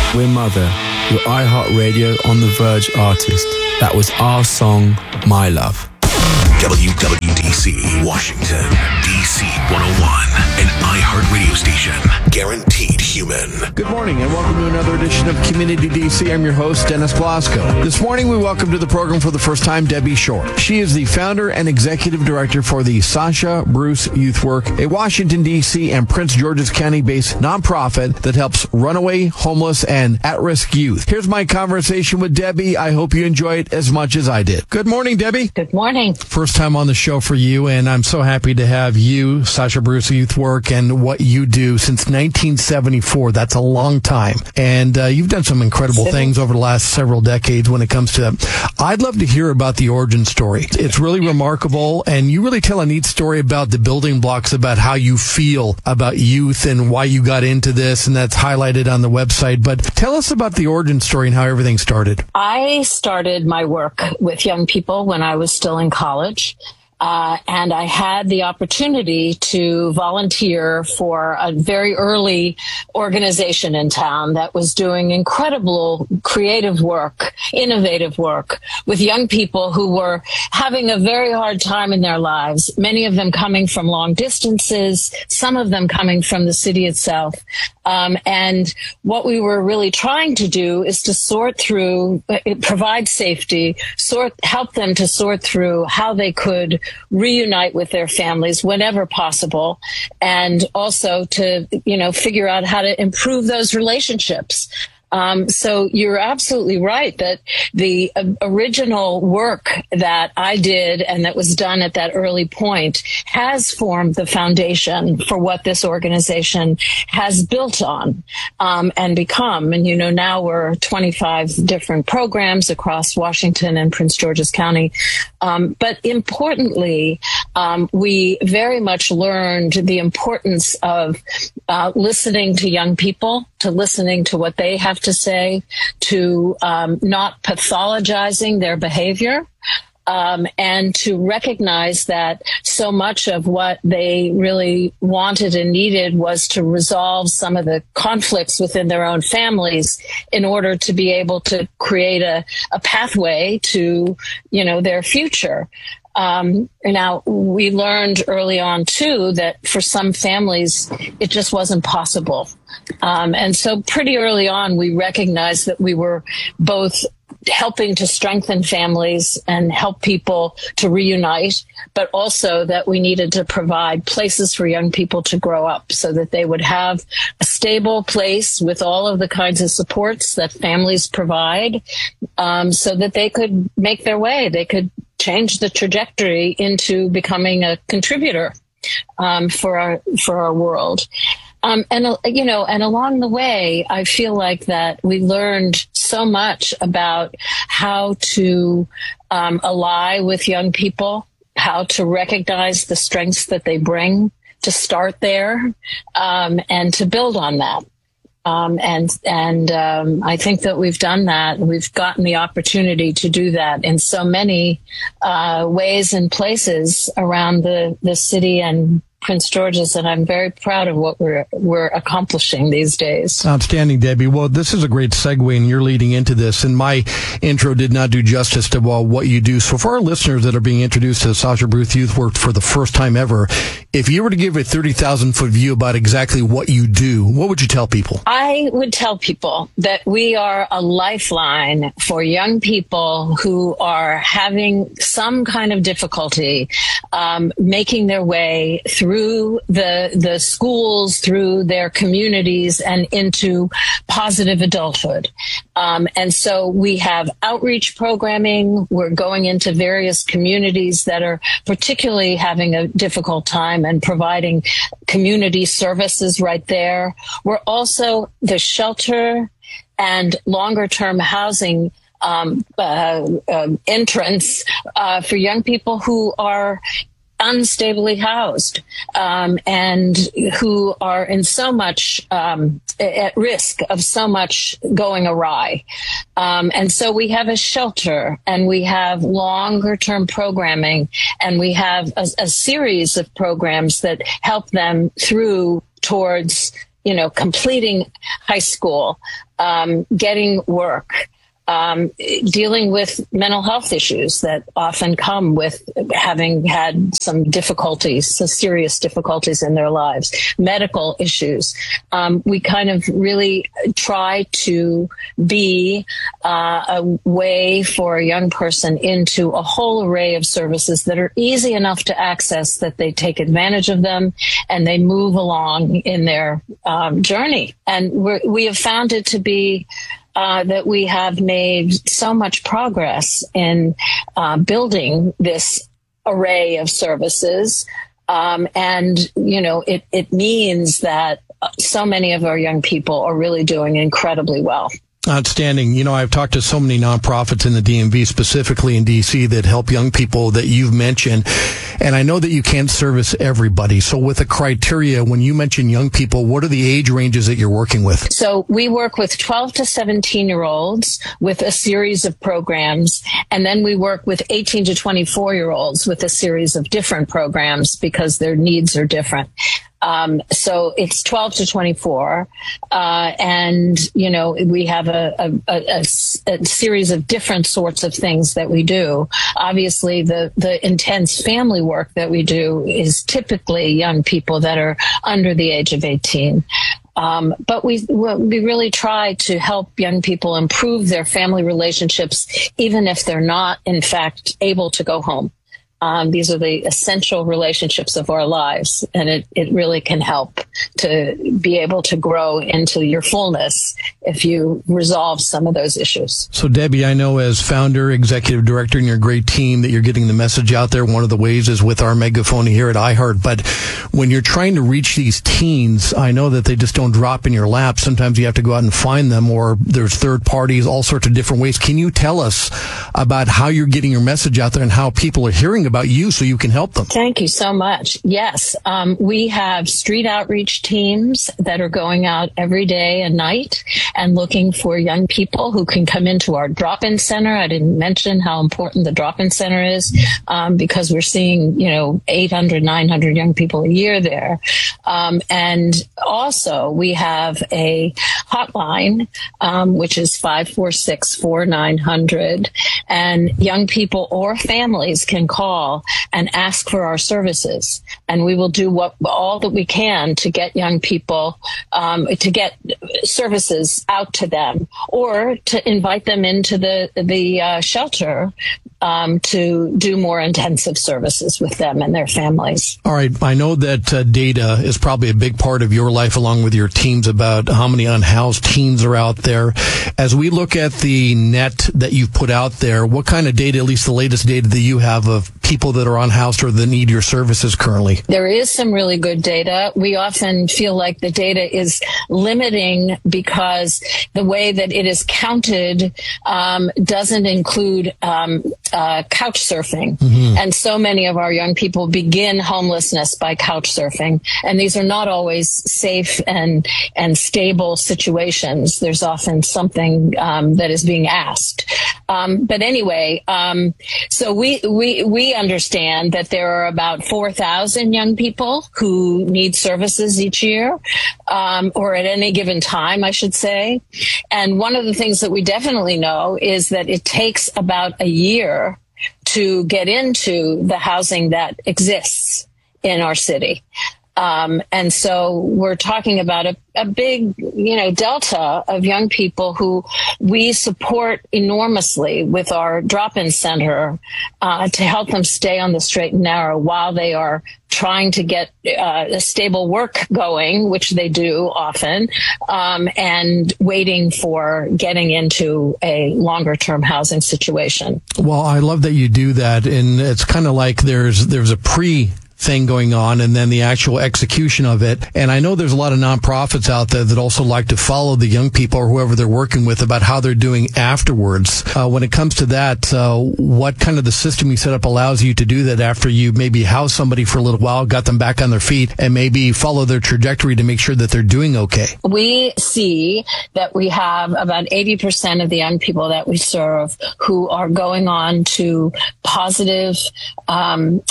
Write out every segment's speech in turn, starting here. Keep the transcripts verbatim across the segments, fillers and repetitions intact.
We're Mother, your iHeartRadio On The Verge artist. That was our song, My Love. W W D C, Washington, D C one oh one, an iHeart radio station. Guaranteed human. Good morning and welcome to another edition of Community D C. I'm your host, Dennis Blasco. This morning we welcome to the program for the first time Debbie Shore. She is the founder and executive director for the Sasha Bruce Youth Work, a Washington, D C and Prince George's County-based nonprofit that helps runaway, homeless, and at-risk youth. Here's my conversation with Debbie. I hope you enjoy it as much as I did. Good morning, Debbie. Good morning. First time on the show for you, and I'm so happy to have you, Sasha Bruce Youth Work, and what you do since nineteen seventy-four. That's a long time. And uh, you've done some incredible things over the last several decades when it comes to that. I'd love to hear about the origin story. It's really remarkable, and you really tell a neat story about the building blocks, about how you feel about youth and why you got into this, and that's highlighted on the website. But tell us about the origin story and how everything started. I started my work with young people when I was still in college. Uh, and I had the opportunity to volunteer for a very early organization in town that was doing incredible creative work, innovative work with young people who were having a very hard time in their lives, many of them coming from long distances, some of them coming from the city itself. Um, and what we were really trying to do is to sort through, provide safety, sort, help them to sort through how they could reunite with their families whenever possible, and also to, you know, figure out how to improve those relationships. Um, so you're absolutely right that the uh, original work that I did and that was done at that early point has formed the foundation for what this organization has built on um, and become. And, you know, now we're twenty-five different programs across Washington and Prince George's County. Um, but importantly, um, we very much learned the importance of uh, listening to young people, to listening to what they have to say, to um, not pathologizing their behavior, um, and to recognize that so much of what they really wanted and needed was to resolve some of the conflicts within their own families in order to be able to create a, a pathway to, you know, their future. Um, now, we learned early on, too, that for some families, it just wasn't possible. Um, and so pretty early on, we recognized that we were both helping to strengthen families and help people to reunite, but also that we needed to provide places for young people to grow up so that they would have a stable place with all of the kinds of supports that families provide, um, so that they could make their way. They could change the trajectory into becoming a contributor um, for our for our world. Um, and, uh, you know, and along the way, I feel like that we learned so much about how to um, ally with young people, how to recognize the strengths that they bring, to start there, um, and to build on that. Um, and and um, I think that we've done that. We've gotten the opportunity to do that in so many uh, ways and places around the, the city and Prince George's, and I'm very proud of what we're we're accomplishing these days. Outstanding, Debbie. Well, this is a great segue, and you're leading into this. And my intro did not do justice to well, what you do. So for our listeners that are being introduced to Sasha Bruce Youth Work for the first time ever, if you were to give a thirty thousand foot view about exactly what you do, what would you tell people? I would tell people that we are a lifeline for young people who are having some kind of difficulty um, making their way through through the the schools, through their communities, and into positive adulthood. Um, and so we have outreach programming. We're going into various communities that are particularly having a difficult time and providing community services right there. We're also the shelter and longer-term housing um, uh, uh, entrance uh, for young people who are unstably housed, um, and who are in so much um, at risk of so much going awry. Um, and so we have a shelter, and we have longer term programming, and we have a, a series of programs that help them through towards, you know, completing high school. um, getting work, Um, dealing with mental health issues that often come with having had some difficulties, some serious difficulties in their lives, medical issues. Um, we kind of really try to be uh, a way for a young person into a whole array of services that are easy enough to access that they take advantage of them and they move along in their um, journey. And we're, we have found it to be Uh, that we have made so much progress in uh, building this array of services. Um, and, you know, it, it means that so many of our young people are really doing incredibly well. Outstanding. You know, I've talked to so many nonprofits in the D M V, specifically in D C, that help young people that you've mentioned. And I know that you can't service everybody. So with the criteria, when you mention young people, what are the age ranges that you're working with? So we work with twelve to seventeen year olds with a series of programs. And then we work with eighteen to twenty-four year olds with a series of different programs because their needs are different. Um, so it's twelve to twenty-four. Uh, and, you know, we have a, a, a, a series of different sorts of things that we do. Obviously, the, the intense family work that we do is typically young people that are under the age of eighteen. Um, but we we really try to help young people improve their family relationships, even if they're not, in fact, able to go home. Um, these are the essential relationships of our lives, and it, it really can help to be able to grow into your fullness if you resolve some of those issues. So, Debbie, I know as founder, executive director, and your great team that you're getting the message out there. One of the ways is with our megaphone here at iHeart. But when you're trying to reach these teens, I know that they just don't drop in your lap. Sometimes you have to go out and find them, or there's third parties, all sorts of different ways. Can you tell us about how you're getting your message out there and how people are hearing about you so you can help them? Thank you so much. Yes, um, we have street outreach teams that are going out every day and night and looking for young people who can come into our drop-in center. I didn't mention how important the drop-in center is um, because we're seeing, you know, eight hundred, nine hundred young people a year there. Um, and also we have a hotline, um, which is five four six, four nine hundred, and young people or families can call and ask for our services. And we will do what all that we can to get young people, um, to get services out to them, or to invite them into the, the uh, shelter um, to do more intensive services with them and their families. All right. I know that uh, data is probably a big part of your life, along with your teams, about how many unhoused teens are out there. As we look at the net that you've put out there, what kind of data, at least the latest data that you have of people that are unhoused or that need your services currently? There is some really good data. We often feel like the data is limiting because the way that it is counted um, doesn't include um, uh, couch surfing. Mm-hmm. And so many of our young people begin homelessness by couch surfing. And these are not always safe and, and stable situations. There's often something um, that is being asked. Um, but anyway, um, so we, we, we understand that there are about four thousand young people who need services each year, um, or at any given time, I should say. And one of the things that we definitely know is that it takes about a year to get into the housing that exists in our city. Um, and so we're talking about a, a big, you know, delta of young people who we support enormously with our drop-in center uh, to help them stay on the straight and narrow while they are trying to get uh, a stable work going, which they do often, um, and waiting for getting into a longer-term housing situation. Well, I love that you do that, and it's kind of like there's there's a pre- thing going on and then the actual execution of it. And I know there's a lot of nonprofits out there that also like to follow the young people or whoever they're working with about how they're doing afterwards. Uh, when it comes to that, uh, what kind of the system you set up allows you to do that after you maybe house somebody for a little while, got them back on their feet, and maybe follow their trajectory to make sure that they're doing okay? We see that we have about eighty percent of the young people that we serve who are going on to positive um,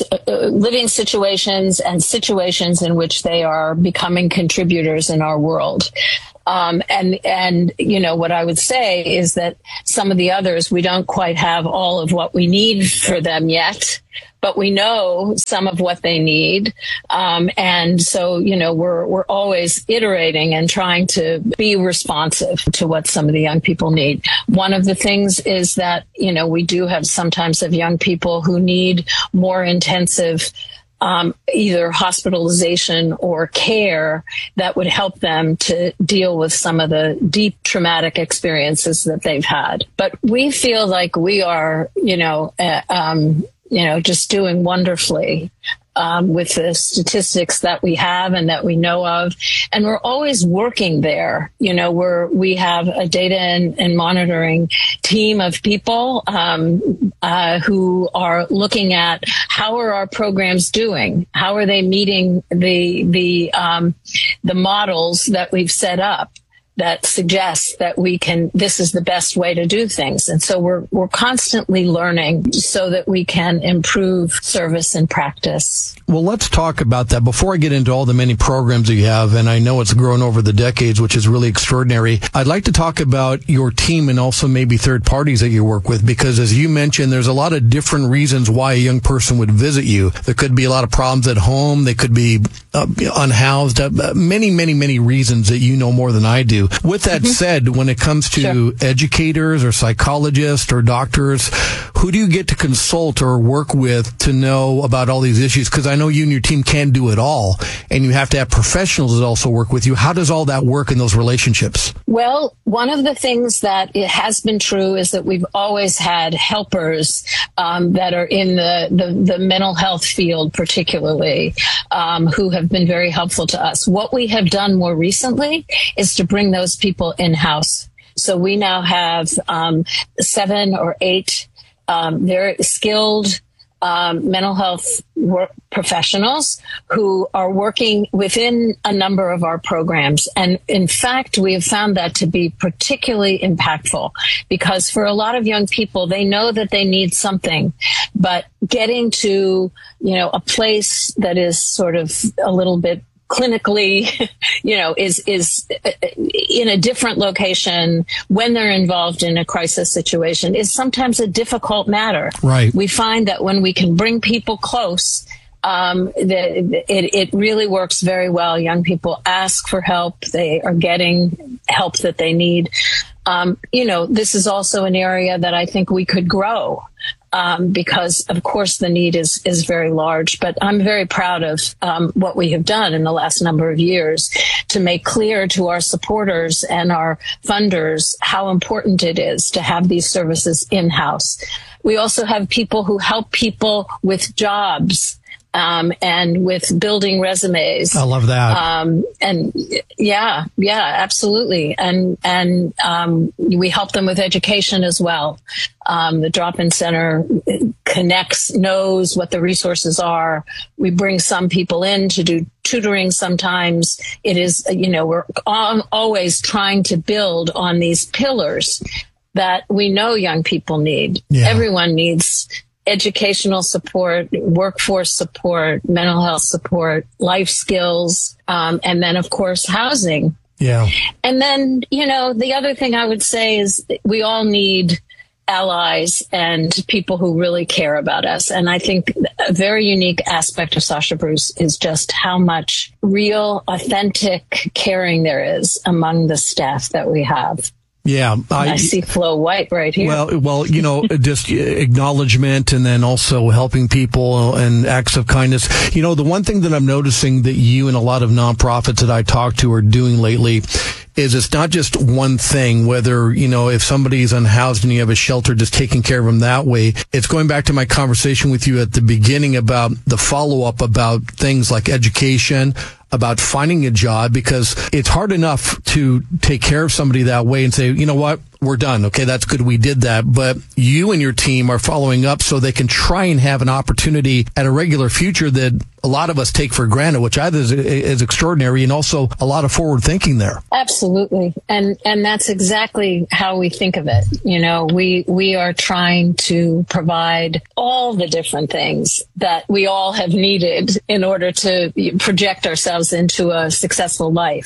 living situations and situations in which they are becoming contributors in our world. Um, and, and, you know, what I would say is that some of the others, we don't quite have all of what we need for them yet, but we know some of what they need. Um, and so, you know, we're, we're always iterating and trying to be responsive to what some of the young people need. One of the things is that, you know, we do have sometimes of young people who need more intensive Um, either hospitalization or care that would help them to deal with some of the deep traumatic experiences that they've had. But we feel like we are, you know, uh, um, you know, just doing wonderfully um, with the statistics that we have and that we know of. And we're always working there. You know, we're, we have a data and, and monitoring team of people um, uh, who are looking at how are our programs doing? How are they meeting the, the, um, the models that we've set up that suggests that we can, this is the best way to do things. And so we're, we're constantly learning so that we can improve service and practice. Well, let's talk about that before I get into all the many programs that you have. And I know it's grown over the decades, which is really extraordinary. I'd like to talk about your team and also maybe third parties that you work with, because as you mentioned, there's a lot of different reasons why a young person would visit you. There could be a lot of problems at home. They could be uh, unhoused, uh, many, many, many reasons that you know more than I do. With that mm-hmm. said, when it comes to sure. educators or psychologists or doctors, who do you get to consult or work with to know about all these issues? Because I know you and your team can't do it all, and you have to have professionals that also work with you. How does all that work in those relationships? Well, one of the things that it has been true is that we've always had helpers um, that are in the, the, the mental health field, particularly, um, who have been very helpful to us. What we have done more recently is to bring those people in-house. So we now have um, seven or eight um, very skilled um, mental health work professionals who are working within a number of our programs. And in fact, we have found that to be particularly impactful, because for a lot of young people, they know that they need something, but getting to, you know, a place that is sort of a little bit clinically, you know, is, is in a different location when they're involved in a crisis situation is sometimes a difficult matter. Right. We find that when we can bring people close, um, the, it, it really works very well. Young people ask for help. They are getting help that they need. Um, you know, this is also an area that I think we could grow. Um, because, of course, the need is, is very large. But I'm very proud of um, what we have done in the last number of years to make clear to our supporters and our funders how important it is to have these services in-house. We also have people who help people with jobs. Um, and with building resumes. I love that. Um, and yeah, yeah, absolutely. And, and, um, we help them with education as well. Um, the drop-in center connects, knows what the resources are. We bring some people in to do tutoring sometimes. It is, you know, we're always trying to build on these pillars that we know young people need. Yeah. Everyone needs educational support, workforce support, mental health support, life skills, um, and then, of course, housing. Yeah. And then, you know, the other thing I would say is we all need allies and people who really care about us. And I think a very unique aspect of Sasha Bruce is just how much real, authentic caring there is among the staff that we have. Yeah. I, I see Flo White right here. Well, well, you know, just acknowledgement and then also helping people and acts of kindness. You know, the one thing that I'm noticing that you and a lot of nonprofits that I talk to are doing lately is it's not just one thing, whether, you know, if somebody's unhoused and you have a shelter, just taking care of them that way. It's going back to my conversation with you at the beginning about the follow-up about things like education, about finding a job, because it's hard enough to take care of somebody that way and say, you know what, we're done. Okay, that's good. We did that. But you and your team are following up so they can try and have an opportunity at a regular future that a lot of us take for granted, which I think is, is extraordinary, and also a lot of forward thinking there. Absolutely. And, and that's exactly how we think of it. You know, we, we are trying to provide all the different things that we all have needed in order to project ourselves into a successful life.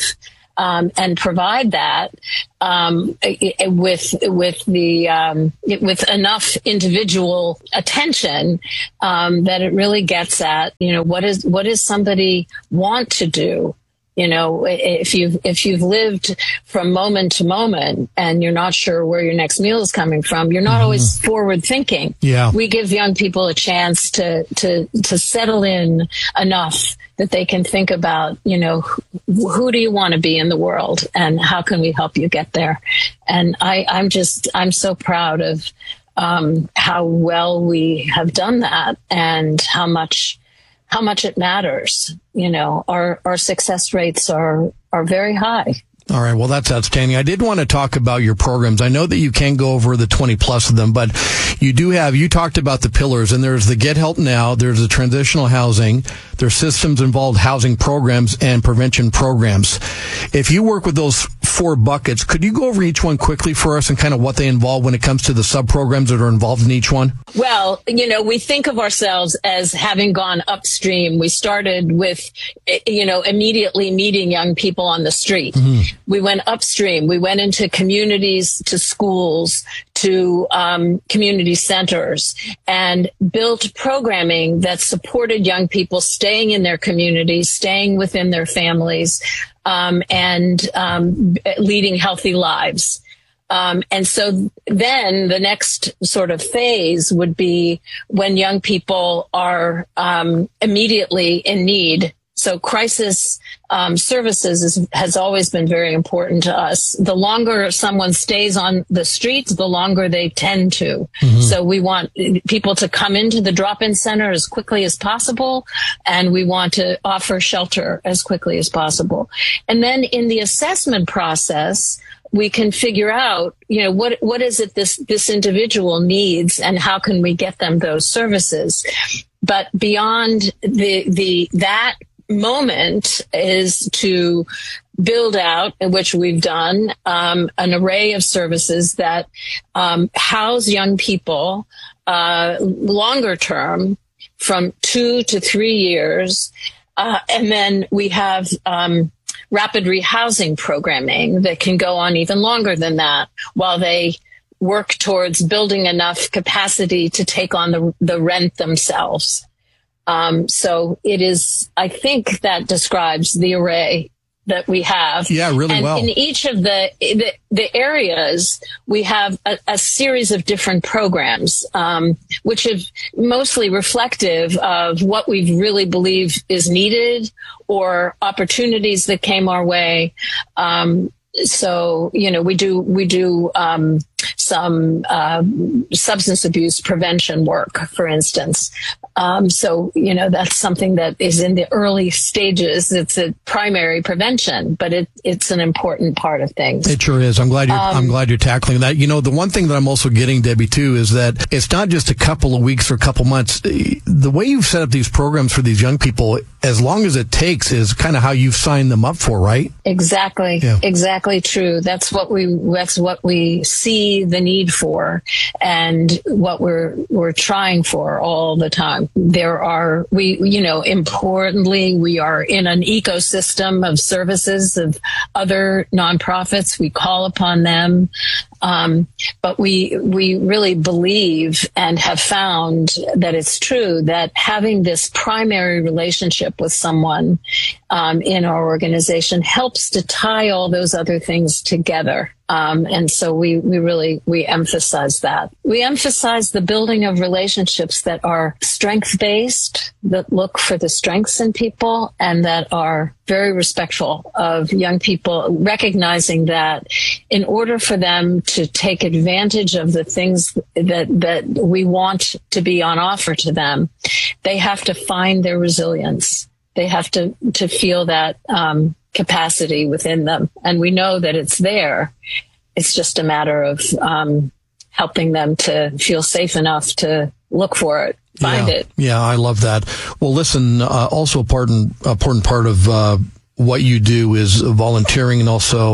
um, and provide that um, with with the um, with enough individual attention um, that it really gets at, you know, what is what does somebody want to do? You know, if you've if you've lived from moment to moment and you're not sure where your next meal is coming from, you're not mm-hmm. always forward thinking. Yeah. We give young people a chance to to to settle in enough that they can think about, you know, who, who do you want to be in the world and how can we help you get there? And I, I'm just I'm so proud of um, how well we have done that and how much. how much it matters. You know, our, our success rates are, are very high. All right. Well, that's outstanding. I did want to talk about your programs. I know that you can't go over the twenty plus of them, but you do have, you talked about the pillars, and there's the Get Help Now, there's the transitional housing, there's systems involved housing programs and prevention programs. If you work with those four buckets, could you go over each one quickly for us and kind of what they involve when it comes to the sub programs that are involved in each one? Well, you know, we think of ourselves as having gone upstream. We started with, you know, immediately meeting young people on the street. Mm-hmm. We went upstream. We went into communities, to schools, to um, community centers, and built programming that supported young people staying in their communities, staying within their families, um, and um, leading healthy lives. Um, and so then the next sort of phase would be when young people are um, immediately in need. So crisis um, services is, has always been very important to us. The longer someone stays on the streets, the longer they tend to. Mm-hmm. So we want people to come into the drop-in center as quickly as possible, and we want to offer shelter as quickly as possible. And then in the assessment process, we can figure out, you know, what what is it this this individual needs, and how can we get them those services. But beyond the the that moment is to build out, which we've done, um, an array of services that um, house young people uh, longer term, from two to three years, uh, and then we have um, rapid rehousing programming that can go on even longer than that, while they work towards building enough capacity to take on the, the rent themselves. Um, so it is, I think that describes the array that we have. Yeah, really and well. In each of the, the, the areas, we have a, a series of different programs, um, which are mostly reflective of what we really believe is needed or opportunities that came our way. Um, so, you know, we do, we do, um, some, uh, substance abuse prevention work, for instance. Um, so, you know, that's something that is in the early stages. It's a primary prevention, but it, it's an important part of things. It sure is. I'm glad you're, um, I'm glad you're tackling that. You know, the one thing that I'm also getting, Debbie, too, is that it's not just a couple of weeks or a couple months. The way you've set up these programs for these young people, as long as it takes, is kind of how you've signed them up for, right? Exactly. Yeah. Exactly true. That's what we, that's what we see the need for, and what we're, we're trying for all the time. There are, we, you know, importantly, we are in an ecosystem of services of other nonprofits. We call upon them. Um, but we, we really believe and have found that it's true that having this primary relationship with someone, um, in our organization helps to tie all those other things together. Um, and so we, we really, we emphasize that. We emphasize the building of relationships that are strength-based, that look for the strengths in people, and that are very respectful of young people, recognizing that in order for them to take advantage of the things that, that we want to be on offer to them, they have to find their resilience. They have to, to feel that, um, capacity within them. And we know that it's there. It's just a matter of um, helping them to feel safe enough to look for it, find yeah. it. Yeah, I love that. Well, listen, uh, also important, important part of uh, what you do is volunteering and also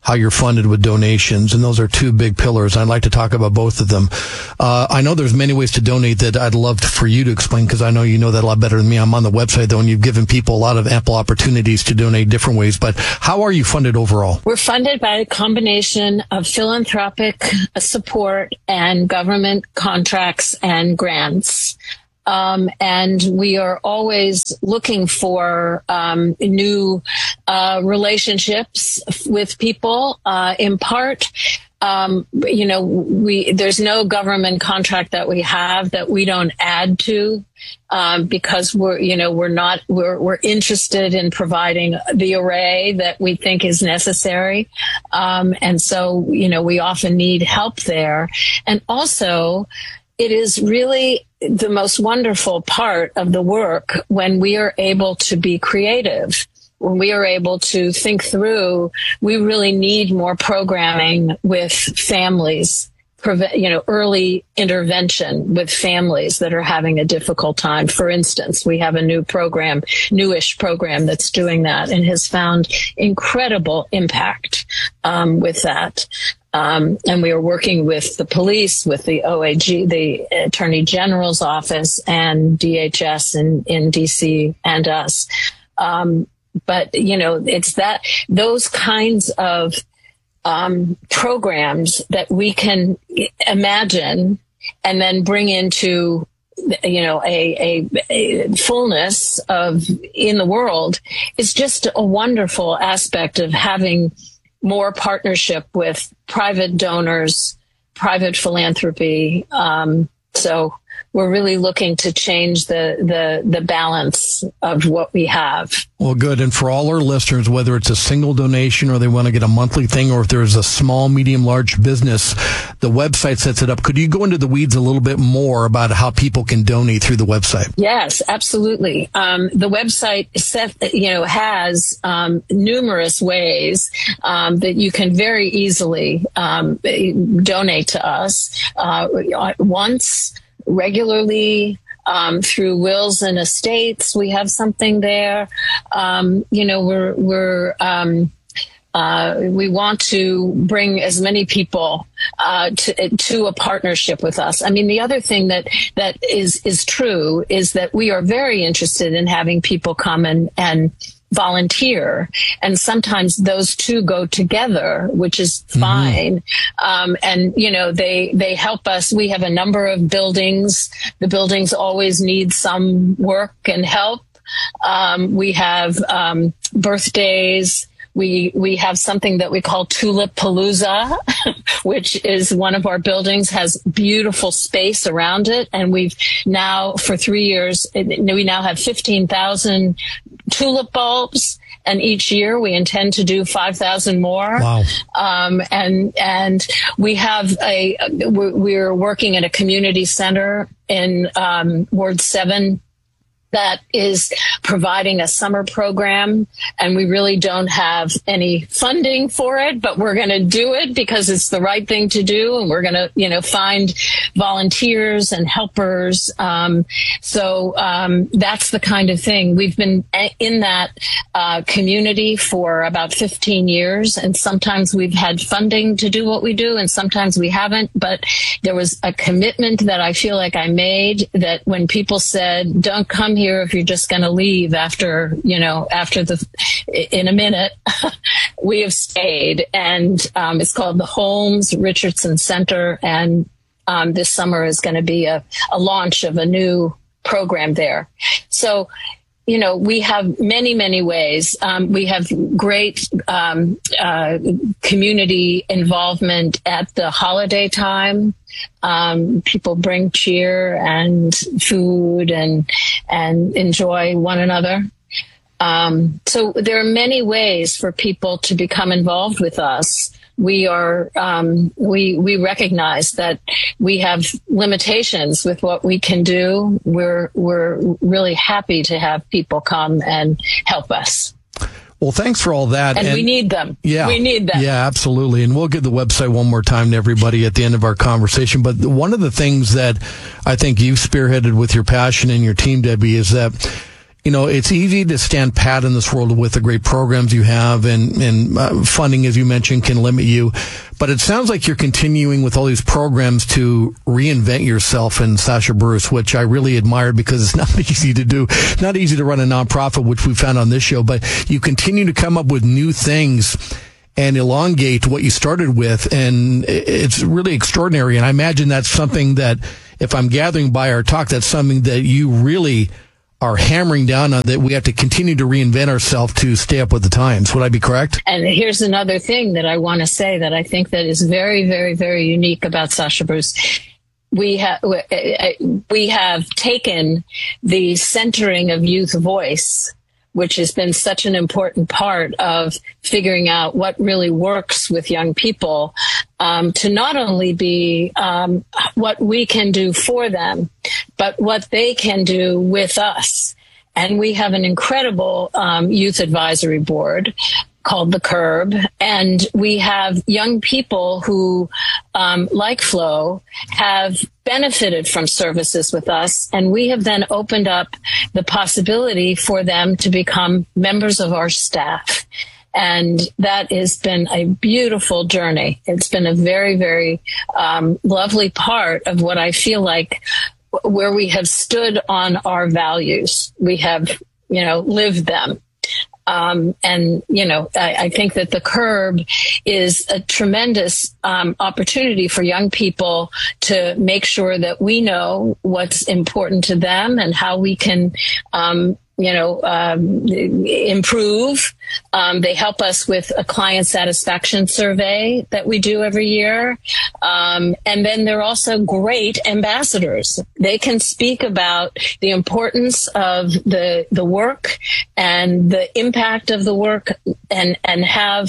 how you're funded with donations, and those are two big pillars. I'd like to talk about both of them. Uh, I know there's many ways to donate that I'd love to, for you to explain, because I know you know that a lot better than me. I'm on the website, though, and you've given people a lot of ample opportunities to donate different ways. But how are you funded overall? We're funded by a combination of philanthropic support and government contracts and grants. Um, and we are always looking for um, new uh, relationships with people. Uh, in part, um, you know, we there's no government contract that we have that we don't add to, um, because we're you know we're not we're we're interested in providing the array that we think is necessary, um, and so you know we often need help there, and also it is really the most wonderful part of the work when we are able to be creative, when we are able to think through. We really need more programming with families, you know, early intervention with families that are having a difficult time. For instance, we have a new program, newish program that's doing that and has found incredible impact um, with that. Um, and we are working with the police, with the O A G, the Attorney General's office, and D H S in, in D C and us. Um, but, you know, it's that, those kinds of um, programs that we can imagine and then bring into, you know, a, a, a fullness of in the world is just a wonderful aspect of having more partnership with private donors, private philanthropy. Um, so we're really looking to change the, the, the balance of what we have. Well, good. And for all our listeners, whether it's a single donation or they want to get a monthly thing, or if there's a small, medium, large business, the website sets it up. Could you go into the weeds a little bit more about how people can donate through the website? Yes, absolutely. Um, the website set, you know, has um, numerous ways um, that you can very easily um, donate to us. Uh, once, regularly, um, through wills and estates, we have something there. Um, you know, we're, we're, um, uh, we want to bring as many people, uh, to, to a partnership with us. I mean, the other thing that, that is, is true is that we are very interested in having people come and, and, volunteer, and sometimes those two go together, which is fine. Mm-hmm. Um, and you know, they they help us. We have a number of buildings. The buildings always need some work and help. Um, we have um, birthdays. We we have something that we call Tulip Palooza, which is one of our buildings, has beautiful space around it. And we've now, for three years, we now have fifteen thousand tulip bulbs. And each year we intend to do five thousand more. Wow. Um, and, and we have a, we're working in a community center in, um, Ward seven that is providing a summer program, and we really don't have any funding for it, but we're going to do it because it's the right thing to do, and we're going to, you know, find volunteers and helpers. Um, so um, that's the kind of thing. We've been in that uh, community for about fifteen years, and sometimes we've had funding to do what we do, and sometimes we haven't. But there was a commitment that I feel like I made, that when people said, "Don't come here if you're just going to leave after, you know, after the, in a minute," we have stayed. And um, it's called the Holmes Richardson Center. And um, this summer is going to be a, a launch of a new program there. So, you know, we have many, many ways. Um, we have great um, uh, community involvement at the holiday time. Um, people bring cheer and food and and enjoy one another. Um, so there are many ways for people to become involved with us. We are um, we we recognize that we have limitations with what we can do. We're we're really happy to have people come and help us. Well, thanks for all that. And, and we need them. Yeah. We need them. Yeah, absolutely. And we'll give the website one more time to everybody at the end of our conversation. But one of the things that I think you've spearheaded with your passion and your team, Debbie, is that you know, it's easy to stand pat in this world with the great programs you have, and, and uh, funding, as you mentioned, can limit you. But it sounds like you're continuing with all these programs to reinvent yourself in Sasha Bruce, which I really admire, because it's not easy to do, not easy to run a nonprofit, which we found on this show, but you continue to come up with new things and elongate what you started with. And it's really extraordinary. And I imagine that's something that, if I'm gathering by our talk, that's something that you really are hammering down on, that we have to continue to reinvent ourselves to stay up with the times. Would I be correct? And here's another thing that I want to say that I think that is very, very, very unique about Sasha Bruce. We have, we have taken the centering of youth voice, which has been such an important part of figuring out what really works with young people, um, to not only be um, what we can do for them, but what they can do with us. And we have an incredible um, youth advisory board called the Curb, and we have young people who, um, like Flo, have benefited from services with us, and we have then opened up the possibility for them to become members of our staff. And that has been a beautiful journey. It's been a very, very um, lovely part of what I feel like, where we have stood on our values. We have, you know, lived them. Um, and, you know, I, I think that the Curb is a tremendous um, opportunity for young people to make sure that we know what's important to them and how we can, um, you know, um, improve. Um, they help us with a client satisfaction survey that we do every year. Um, and then they're also great ambassadors. They can speak about the importance of the, the work and the impact of the work, and, and have,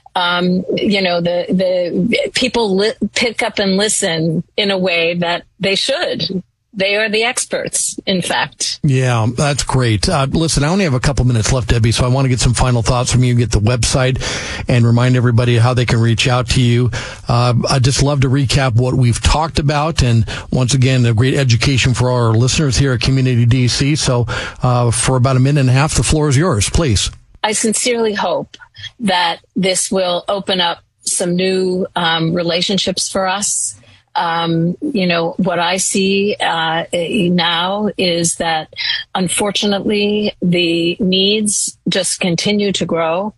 um, you know, the, the people li- pick up and listen in a way that they should. They are the experts, in fact. Yeah, that's great. Uh, listen, I only have a couple minutes left, Debbie, so I want to get some final thoughts from you, get the website, and remind everybody how they can reach out to you. Uh, I'd just love to recap what we've talked about, and once again, a great education for our listeners here at Community D C. So uh, for about a minute and a half, the floor is yours, please. I sincerely hope that this will open up some new um, relationships for us. Um, you know, what I see uh, now is that, unfortunately, the needs just continue to grow.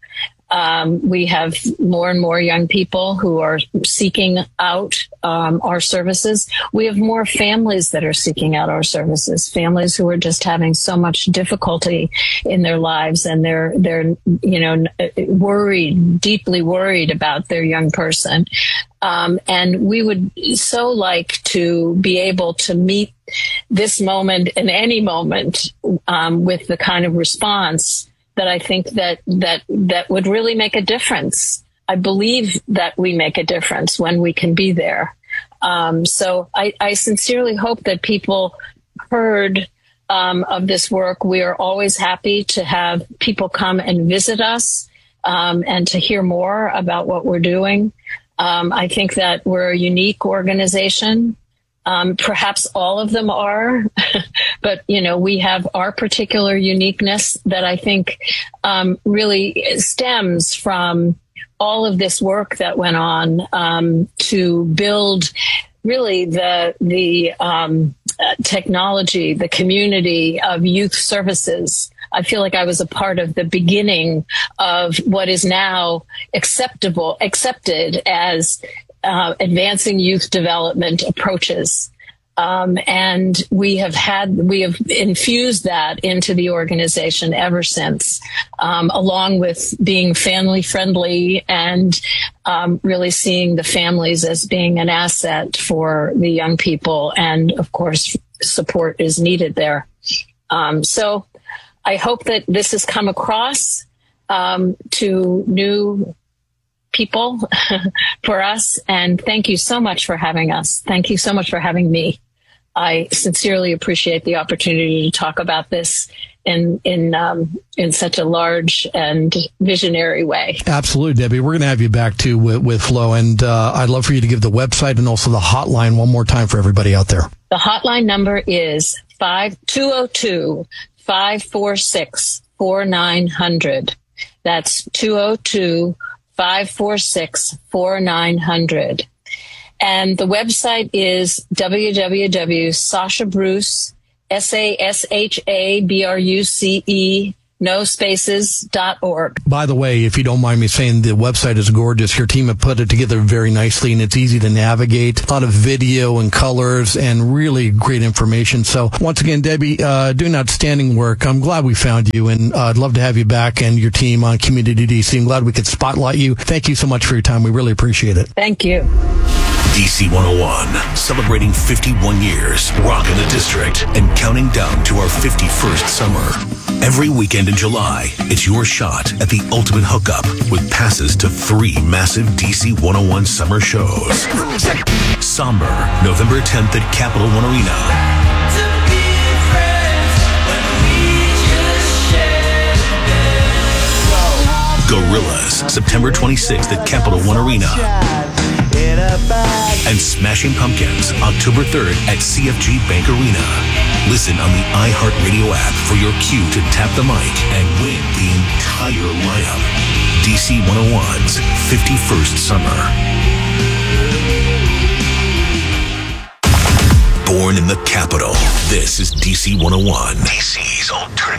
Um, we have more and more young people who are seeking out um, our services. We have more families that are seeking out our services, families who are just having so much difficulty in their lives, and they're, they're, you know, worried, deeply worried about their young person. Um, and we would so like to be able to meet this moment and any moment um, with the kind of response that I think that that that would really make a difference. I believe that we make a difference when we can be there. Um, so I, I sincerely hope that people heard um, of this work. We are always happy to have people come and visit us um, and to hear more about what we're doing. Um, I think that we're a unique organization. Um, perhaps all of them are, but, you know, we have our particular uniqueness that I think um, really stems from all of this work that went on um, to build really the the um, uh, technology, the community of youth services. I feel like I was a part of the beginning of what is now acceptable, accepted as uh, advancing youth development approaches. Um, and we have had, we have infused that into the organization ever since, um, along with being family friendly and um, really seeing the families as being an asset for the young people. And of course, support is needed there. Um, so I hope that this has come across um, to new people for us. And thank you so much for having us. Thank you so much for having me. I sincerely appreciate the opportunity to talk about this in in um, in such a large and visionary way. Absolutely, Debbie. We're going to have you back too with, with Flo, and uh, I'd love for you to give the website and also the hotline one more time for everybody out there. The hotline number is five two zero two, five four six, four nine zero zero. That's two oh two, five four six, four nine zero zero. And the website is w w w dot sasha bruce, S A S H A B R U C E, no spaces, dot org. By the way, if you don't mind me saying, the website is gorgeous. Your team have put it together very nicely, and it's easy to navigate. A lot of video and colors and really great information. So once again, Debbie, uh, doing outstanding work. I'm glad we found you, and uh, I'd love to have you back and your team on Community D C. I'm glad we could spotlight you. Thank you so much for your time. We really appreciate it. Thank you. D C one oh one, celebrating fifty-one years, rocking the district, and counting down to our fifty-first summer. Every weekend in July, it's your shot at the ultimate hookup with passes to three massive D C one oh one summer shows. Somber, November tenth at Capital One Arena. Gorillaz, September twenty-sixth at Capital One Arena. And Smashing Pumpkins, October third at C F G Bank Arena. Listen on the iHeartRadio app for your cue to tap the mic and win the entire lineup. D C one oh one's fifty-first summer. Born in the capital, this is D C one oh one. D C's alternative.